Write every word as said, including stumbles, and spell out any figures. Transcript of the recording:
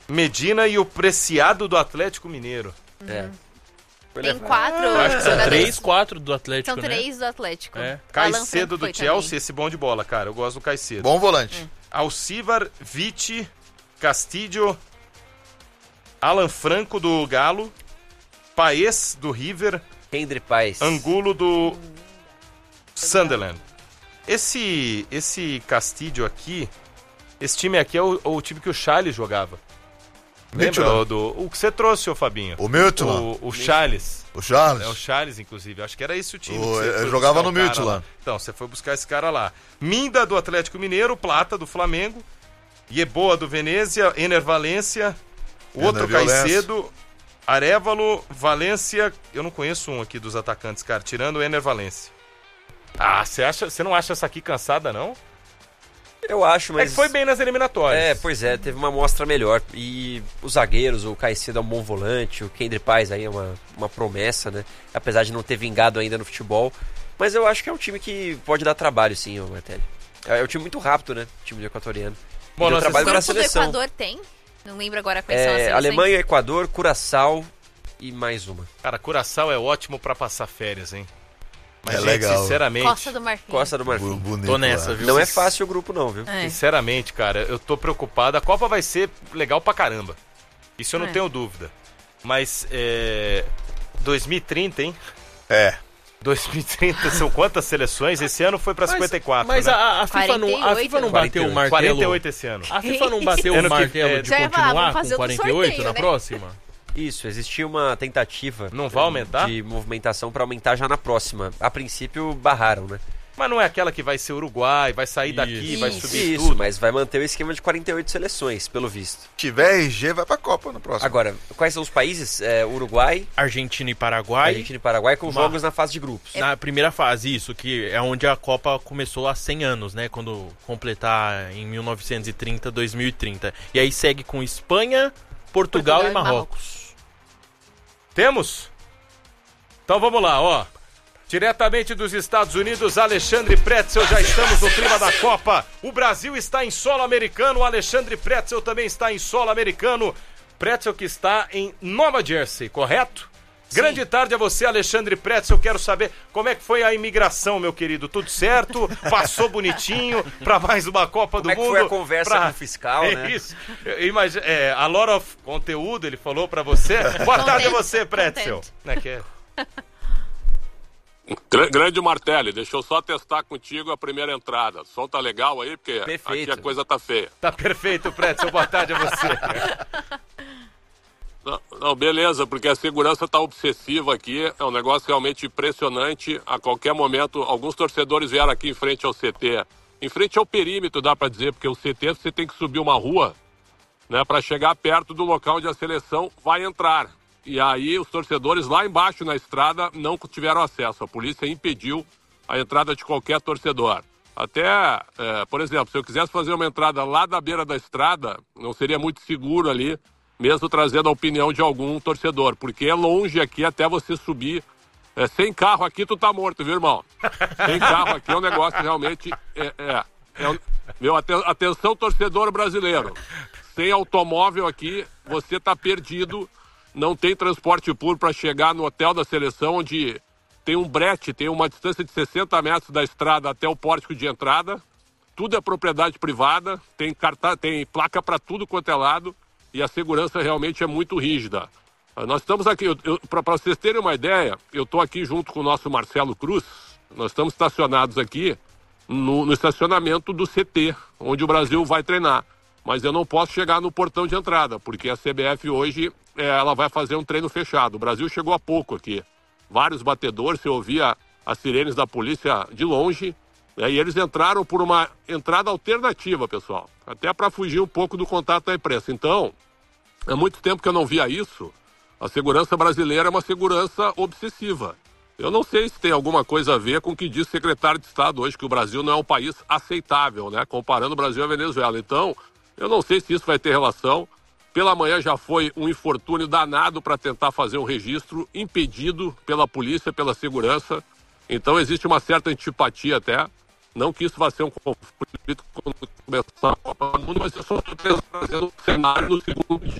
Medina e o Preciado do Atlético Mineiro. Uhum. É. Tem quatro. Ah, acho que são três, quatro do Atlético. São três né? do Atlético. É. Caicedo do Chelsea, também. Esse bom de bola, cara. Eu gosto do Caicedo. Bom volante. Hum. Alcivar, Vitti, Castillo, Alan Franco do Galo, Paes do River, Hendry Paes, Angulo do Sunderland. Esse, esse Castillo aqui, esse time aqui é o, o time que o Charles jogava. Lembra o, do, o que você trouxe, ô Fabinho? O Midtjylland. O, o Charles. O Charles? É o Charles, inclusive. Acho que era esse o time. O, eu jogava no Midtjylland. Então, você foi buscar esse cara lá. Minda do Atlético Mineiro, Plata do Flamengo, Yeboah do Venezia, Ener Valência, o outro Caicedo, Arévalo, Valência. Eu não conheço um aqui dos atacantes, cara, tirando o Ener Valência. Ah, você acha, você não acha essa aqui cansada, não? Eu acho, mas... É que foi bem nas eliminatórias. É, pois é, teve uma amostra melhor. E os zagueiros, o Caicedo é um bom volante, o Hendry Paes aí é uma, uma promessa, né? Apesar de não ter vingado ainda no futebol. Mas eu acho que é um time que pode dar trabalho, sim, ô Martelli. É um time muito rápido, né? O time do equatoriano. Bom, deu trabalho para a seleção. O Equador tem? Não lembro agora quais é, são as seleções. Alemanha, Equador, Curaçao e mais uma. Cara, Curaçao é ótimo para passar férias, hein? Mas, é gente, legal. sinceramente... Costa do Marfim. Costa do Marfim. Bonito, tô nessa, viu? Não é fácil o grupo, não, viu? É. Sinceramente, cara, eu tô preocupado. A Copa vai ser legal pra caramba. Isso eu não é. tenho dúvida. Mas, é... dois mil e trinta, hein? É. dois mil e trinta são quantas seleções? Esse ano foi pra mas, cinquenta e quatro, Mas né? a, a, FIFA não, a FIFA não bateu o martelo... quarenta e oito esse ano. A FIFA não bateu o martelo é, de continuar com quarenta e oito sorteio, na né? próxima? Isso, existia uma tentativa... Não vai aumentar? De movimentação para aumentar já na próxima. A princípio, barraram, né? Mas não é aquela que vai ser Uruguai, vai sair daqui, isso, vai subir isso, tudo. Mas vai manter o esquema de quarenta e oito seleções, pelo visto. Se tiver R G, vai pra Copa no próximo. Agora, quais são os países? É, Uruguai... Argentina e Paraguai. Argentina e Paraguai com Uma... jogos na fase de grupos. Na primeira fase, isso, que é onde a Copa começou há cem anos, né? Quando completar em mil novecentos e trinta, dois mil e trinta. E aí segue com Espanha, Portugal, Portugal e Marrocos. Marrocos. Temos? Então vamos lá, ó. Diretamente dos Estados Unidos, Alexandre Pretzel, já estamos no clima da Copa. O Brasil está em solo americano, o Alexandre Pretzel também está em solo americano. Pretzel que está em Nova Jersey, correto? Sim. Grande tarde a você, Alexandre Pretzel. Quero saber como é que foi a imigração, meu querido. Tudo certo? Passou bonitinho para mais uma Copa como do é Mundo? Como é que foi a conversa pra... com o fiscal, é né? Isso. Imagina, é, a lot of conteúdo, ele falou para você. Boa tarde a você, Pretzel. Né, que é... Grande Martelli, deixa eu só testar contigo a primeira entrada. O som tá legal aí, porque perfeito. Aqui a coisa tá feia. Tá perfeito, Pretzel. Boa tarde a você. Não, não, beleza, porque a segurança tá obsessiva aqui. É um negócio realmente impressionante. A qualquer momento, alguns torcedores vieram aqui em frente ao C T. Em frente ao perímetro, dá pra dizer, porque o C T você tem que subir uma rua, né, pra chegar perto do local onde a seleção vai entrar. E aí os torcedores lá embaixo na estrada não tiveram acesso. A polícia impediu a entrada de qualquer torcedor. Até, é, por exemplo, se eu quisesse fazer uma entrada lá da beira da estrada, não seria muito seguro ali, mesmo trazendo a opinião de algum torcedor. Porque é longe aqui até você subir. É, sem carro aqui tu tá morto, viu, irmão? Sem carro aqui é um negócio realmente... É, é, é, meu, atenção torcedor brasileiro. Sem automóvel aqui, você tá perdido... Não tem transporte público para chegar no hotel da seleção, onde tem um brete, tem uma distância de sessenta metros da estrada até o pórtico de entrada. Tudo é propriedade privada, tem, cartaz, tem placa para tudo quanto é lado e a segurança realmente é muito rígida. Nós estamos aqui, para vocês terem uma ideia, eu estou aqui junto com o nosso Marcelo Cruz, nós estamos estacionados aqui no, no estacionamento do C T, onde o Brasil vai treinar. Mas eu não posso chegar no portão de entrada, porque a C B F hoje é, ela vai fazer um treino fechado. O Brasil chegou há pouco aqui. Vários batedores, você ouvia as sirenes da polícia de longe, né, e eles entraram por uma entrada alternativa, pessoal, até para fugir um pouco do contato da imprensa. Então, há muito tempo que eu não via isso. A segurança brasileira é uma segurança obsessiva. Eu não sei se tem alguma coisa a ver com o que diz o secretário de Estado hoje, que o Brasil não é um país aceitável, né, comparando o Brasil à Venezuela. Então, eu não sei se isso vai ter relação. Pela manhã já foi um infortúnio danado para tentar fazer um registro, impedido pela polícia, pela segurança. Então existe uma certa antipatia até. Não que isso vá ser um conflito quando começar a Copa do Mundo, mas eu só estou trazendo o cenário no segundo dia.